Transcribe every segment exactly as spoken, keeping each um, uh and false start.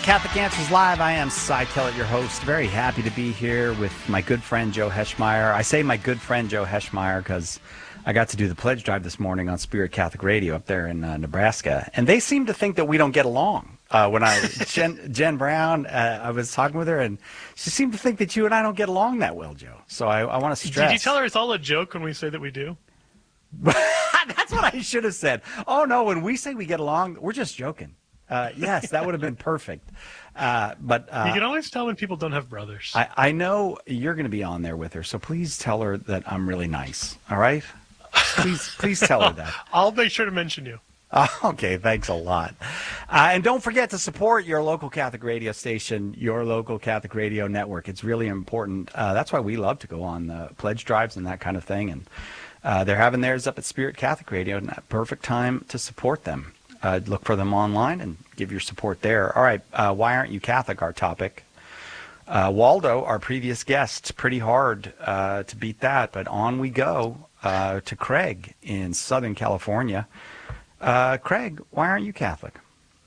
Catholic Answers Live. I am Cy Kellett, your host. Very happy to be here with my good friend Joe Heschmeyer. I say my good friend Joe Heschmeyer because I got to do the pledge drive this morning on Spirit Catholic Radio up there in uh, Nebraska, and they seem to think that we don't get along. Uh, when I Jen, Jen Brown, uh, I was talking with her, and she seemed to think that you and I don't get along that well, Joe. So I, I want to stress. Did you tell her it's all a joke when we say that we do? That's what I should have said. Oh no, when we say we get along, we're just joking. Uh, yes, that would have been perfect. Uh, but uh, you can always tell when people don't have brothers. I, I know you're going to be on there with her, so please tell her that I'm really nice. All right? Please, please tell her that. I'll make sure to mention you. Uh, okay, thanks a lot. Uh, and don't forget to support your local Catholic radio station, your local Catholic radio network. It's really important. Uh, that's why we love to go on the pledge drives and that kind of thing. And uh, they're having theirs up at Spirit Catholic Radio, and a perfect time to support them. Uh, look for them online and give your support there. All right, uh, why aren't you Catholic, our topic. Uh, Waldo, our previous guest, pretty hard uh, to beat that, but on we go uh, to Craig in Southern California. Uh, Craig, why aren't you Catholic?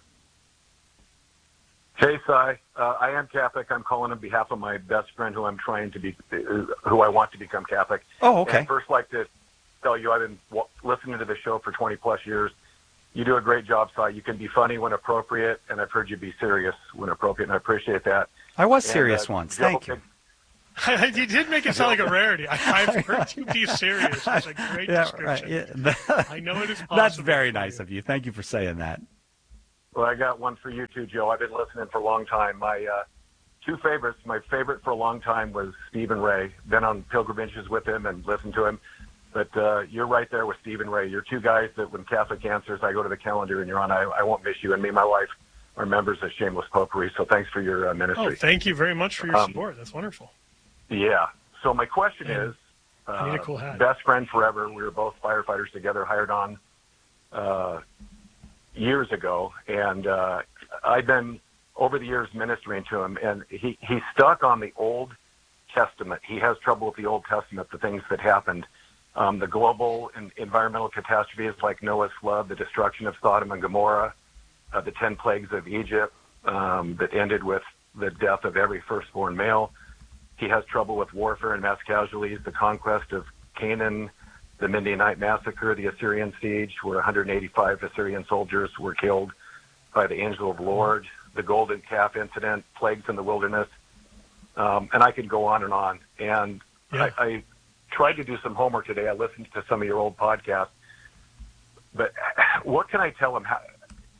Hey, Cy. Uh, I am Catholic. I'm calling on behalf of my best friend who I'm trying to be, who I want to become Catholic. Oh, okay. And first, like to tell you, I've been w- listening to the show for twenty plus years. You do a great job, Cy. You can be funny when appropriate, and I've heard you be serious when appropriate, and I appreciate that. I was and, serious uh, once. Joe, Thank you. You did make it sound like a rarity. I, I've heard you be serious. It's a great yeah, description. Right. Yeah. I know it is possible. That's very nice of you. Thank you for saying that. Well, I got one for you too, Joe. I've been listening for a long time. My uh, two favorites, my favorite for a long time was Stephen Ray. Been on pilgrimages with him and listened to him. But uh, you're right there with Stephen Ray. You're two guys that when Catholic Answers, I go to the calendar and you're on, I, I won't miss you. And me and my wife are members of Shameless Popery. So thanks for your uh, ministry. Oh, thank you very much for your um, support. That's wonderful. Yeah. So my question Man, is, uh, I need a cool hat. best friend forever. We were both firefighters together, hired on uh, years ago. And uh, I've been, over the years, ministering to him. And he, he's stuck on the Old Testament. He has trouble with the Old Testament, the things that happened. Um, the global and environmental catastrophes like Noah's flood, the destruction of Sodom and Gomorrah, uh, the ten plagues of Egypt um, that ended with the death of every firstborn male. He has trouble with warfare and mass casualties, the conquest of Canaan, the Midianite massacre, the Assyrian siege, where one hundred eighty-five Assyrian soldiers were killed by the angel of the Lord, the golden calf incident, plagues in the wilderness. Um, and I could go on and on. And yeah. I, I tried to do some homework today. I listened to some of your old podcasts. But what can I tell him? How,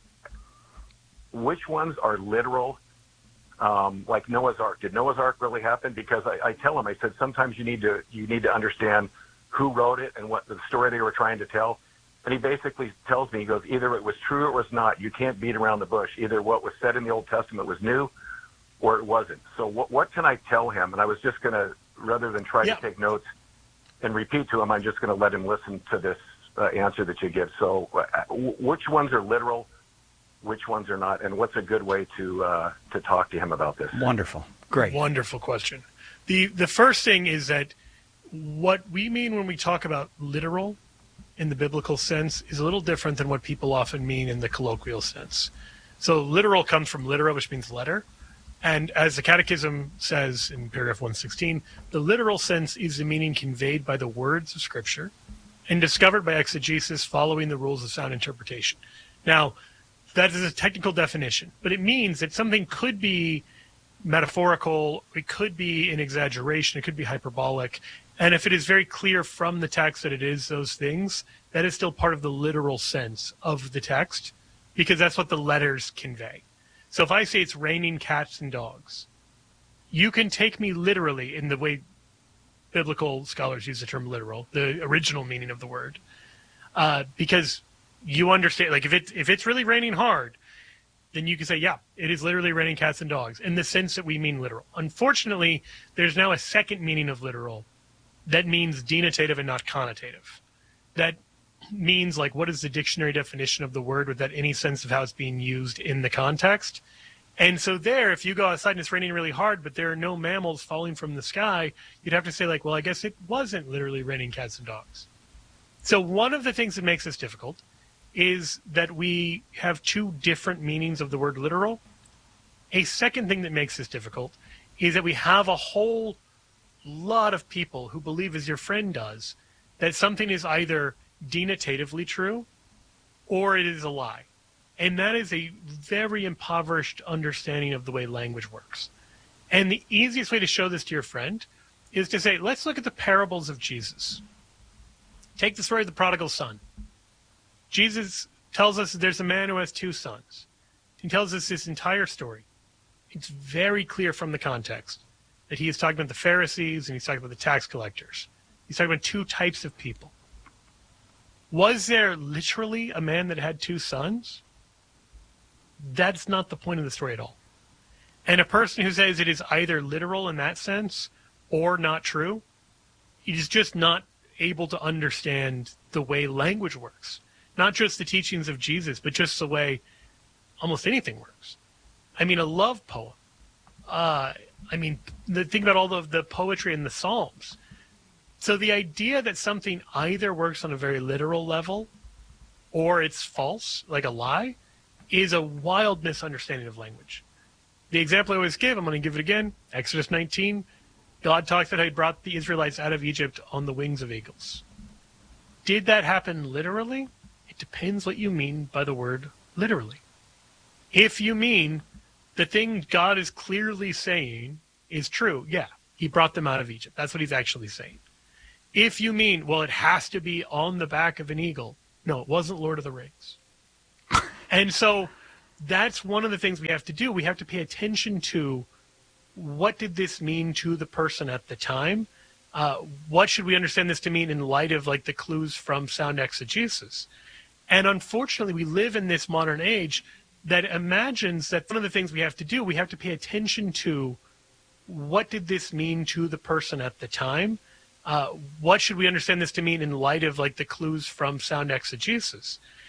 which ones are literal? Um, like Noah's Ark. Did Noah's Ark really happen? Because I, I tell him, I said, sometimes you need to you need to understand who wrote it and what the story they were trying to tell. And he basically tells me, he goes, either it was true or it was not. You can't beat around the bush. Either what was said in the Old Testament was new or it wasn't. So what, what can I tell him? And I was just going to, rather than try yeah. to take notes and repeat to him, I'm just going to let him listen to this uh, answer that you give. So uh, w- which ones are literal? Which ones are not, and what's a good way to uh, to talk to him about this? Wonderful. Great. Wonderful question. The the first thing is that what we mean when we talk about literal in the biblical sense is a little different than what people often mean in the colloquial sense. So literal comes from litera, which means letter. And as the Catechism says in paragraph one sixteen, the literal sense is the meaning conveyed by the words of Scripture and discovered by exegesis following the rules of sound interpretation. Now, that is a technical definition, but it means that something could be metaphorical, it could be an exaggeration, it could be hyperbolic, and if it is very clear from the text that it is those things, that is still part of the literal sense of the text, because that's what the letters convey. So if I say it's raining cats and dogs, you can take me literally in the way biblical scholars use the term literal, the original meaning of the word, uh, because you understand, like if it if it's really raining hard, then you can say, yeah, it is literally raining cats and dogs in the sense that we mean literal. Unfortunately, there's now a second meaning of literal that means denotative and not connotative. That means, like, what is the dictionary definition of the word without any sense of how it's being used in the context? And so there, if you go outside and it's raining really hard, but there are no mammals falling from the sky, you'd have to say, like, well, I guess it wasn't literally raining cats and dogs. So one of the things that makes this difficult is that we have two different meanings of the word literal. A second thing that makes this difficult is that we have a whole lot of people who believe, as your friend does, that something is either denotatively true or it is a lie. And that is a very impoverished understanding of the way language works. And the easiest way to show this to your friend is to say, let's look at the parables of Jesus. Take the story of the prodigal son. Jesus tells us that there's a man who has two sons. He tells us this entire story. It's very clear from the context that he is talking about the Pharisees and he's talking about the tax collectors. He's talking about two types of people. Was there literally a man that had two sons? That's not the point of the story at all. And a person who says it is either literal in that sense or not true, is just not able to understand the way language works. Not just the teachings of Jesus, but just the way almost anything works. I mean, a love poem. Uh, I mean, the, think about all of the poetry in the Psalms. So the idea that something either works on a very literal level or it's false, like a lie, is a wild misunderstanding of language. The example I always give, I'm going to give it again, Exodus nineteen. God talks about how he brought the Israelites out of Egypt on the wings of eagles. Did that happen literally? It depends what you mean by the word literally. If you mean the thing God is clearly saying is true, yeah, he brought them out of Egypt. That's what he's actually saying. If you mean, well, it has to be on the back of an eagle, no, it wasn't Lord of the Rings. And so that's one of the things we have to do. We have to pay attention to what did this mean to the person at the time? Uh, what should we understand this to mean in light of like the clues from sound exegesis? And unfortunately, we live in this modern age that imagines that one of the things we have to do, we have to pay attention to what did this mean to the person at the time? Uh, what should we understand this to mean in light of like the clues from sound exegesis?